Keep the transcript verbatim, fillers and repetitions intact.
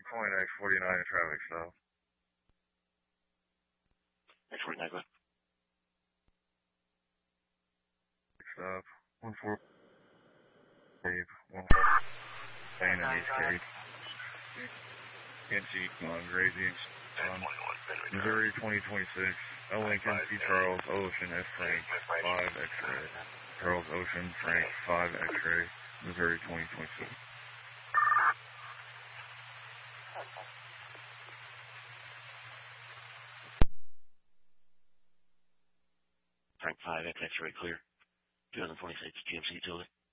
Point X forty-nine traffic stop. X forty-nine, go ahead. Stop. one four. Cape. one four. Lane in East Cape. N C on Gracie. On Missouri twenty twenty-six. L. Lincoln, C. Charles, Ocean, S. Frank, five X-ray. Charles Ocean, Frank, five X-ray. Missouri twenty twenty-six. Frank five X X-ray clear. twenty twenty-six G M C utility.